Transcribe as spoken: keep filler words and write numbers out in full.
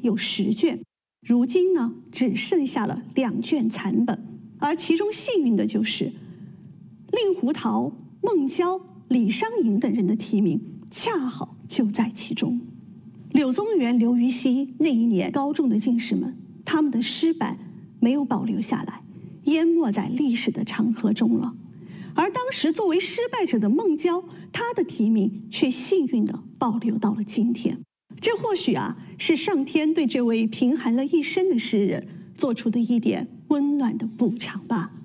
有十卷，如今呢只剩下了两卷残本，而其中幸运的就是令狐桃、孟郊、李商隐等人的题名恰好就在其中。柳宗元、刘禹锡那一年高中的进士们，他们的诗版没有保留下来，淹没在历史的长河中了。而当时作为失败者的孟郊，他的题名却幸运地保留到了今天。这或许啊，是上天对这位贫寒了一生的诗人做出的一点温暖的补偿吧。